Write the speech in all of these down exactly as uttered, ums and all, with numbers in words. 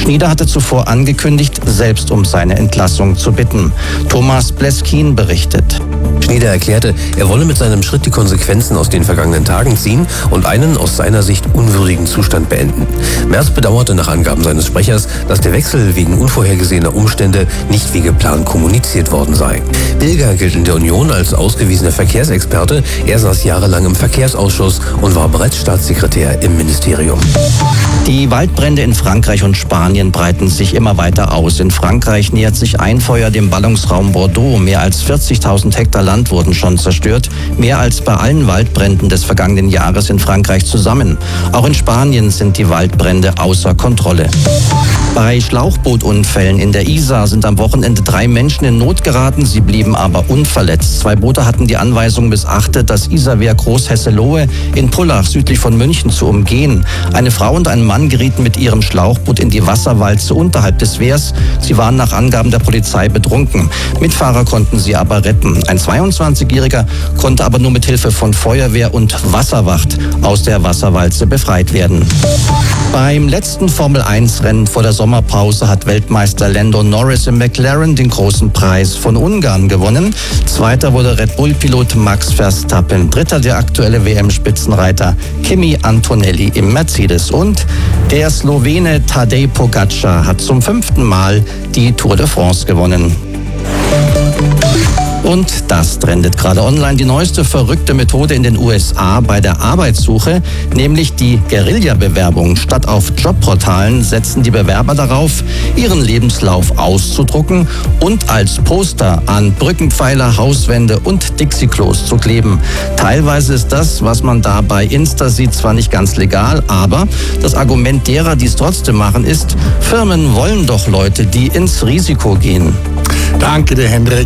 Schnieder hatte zuvor angekündigt, selbst um seine Entlassung zu bitten. Thomas Bleskin berichtet. Schnieder erklärte, er wolle mit seinem Schritt die Konsequenzen aus den vergangenen Tagen ziehen und einen aus seiner Sicht unwürdigen Zustand beenden. Merz bedauerte nach Angaben seines Sprechers, dass der Wechsel wegen unvorhergesehener Umstände nicht wie geplant kommuniziert worden sei. Bilger gilt in der Union als ausgewiesener Verkehrsexperte. Er saß jahrelang im Verkehrsausschuss und war bereits Staatssekretär im Ministerium. Die Waldbrände in Frankreich und Spanien breiten sich immer weiter aus. In Frankreich nähert sich ein Feuer dem Ballungsraum Bordeaux. Mehr als vierzigtausend Hektar Land wurden schon zerstört. Mehr als bei allen Waldbränden des vergangenen Jahres in Frankreich zusammen. Auch in Spanien sind die Waldbrände außer Kontrolle. Bei Schlauchbootunfällen in der Isar sind am Wochenende drei Menschen in Not geraten. Sie blieben aber unverletzt. Zwei Boote hatten die Anweisung missachtet, das Isarwehr Großhesselohe in Pullach südlich von München zu umgehen. Eine Frau und ein Mann gerieten mit ihrem Schlauchboot in die Wasserwalze unterhalb des Wehrs. Sie waren nach Angaben der Polizei betrunken. Mitfahrer konnten sie aber retten. Ein zweiundzwanzigjähriger konnte aber nur mit Hilfe von Feuerwehr und Wasserwacht aus der Wasserwalze befreit werden. Beim letzten Formel eins Rennen vor der Sommerpause hat Weltmeister Lando Norris im McLaren den großen Preis von Ungarn gewonnen. Zweiter wurde Red Bull-Pilot Max Verstappen. Dritter der aktuelle W M-Spitzenreiter Kimi Antonelli im Mercedes. Und der Slowene Tadej Pogačar hat zum fünften Mal die Tour de France gewonnen. Und das trendet gerade online. Die neueste verrückte Methode in den U S A bei der Arbeitssuche, nämlich die Guerilla-Bewerbung. Statt auf Jobportalen setzen die Bewerber darauf, ihren Lebenslauf auszudrucken und als Poster an Brückenpfeiler, Hauswände und Dixie-Klos zu kleben. Teilweise ist das, was man da bei Insta sieht, zwar nicht ganz legal, aber das Argument derer, die es trotzdem machen, ist, Firmen wollen doch Leute, die ins Risiko gehen. Danke dir, Hendrik.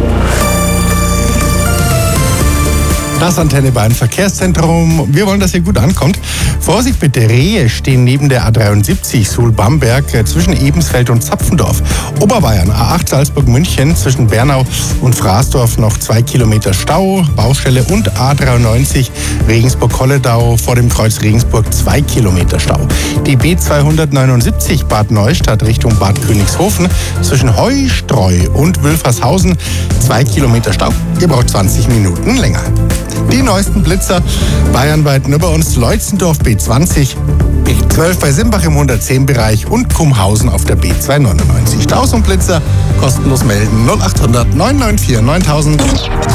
Das Antenne Bayern Verkehrszentrum. Wir wollen, dass ihr gut ankommt. Vorsicht bitte, Rehe stehen neben der A dreiundsiebzig Suhl-Bamberg zwischen Ebensfeld und Zapfendorf. Oberbayern, A acht Salzburg-München zwischen Bernau und Fraßdorf noch zwei Kilometer Stau, Baustelle und A dreiundneunzig Regensburg-Kolledau vor dem Kreuz Regensburg zwei Kilometer Stau. Die B zweihundertneunundsiebzig Bad Neustadt Richtung Bad Königshofen zwischen Heustreu und Wülfershausen zwei Kilometer Stau. Ihr braucht zwanzig Minuten länger. Die neuesten Blitzer bayernweit nur bei uns: Leutzendorf B zwanzig, B zwölf bei Simbach im hundertzehn Bereich und Kumhausen auf der B zweihundertneunundneunzig. Staus und Blitzer kostenlos melden null acht hundert neun neun vier neuntausend.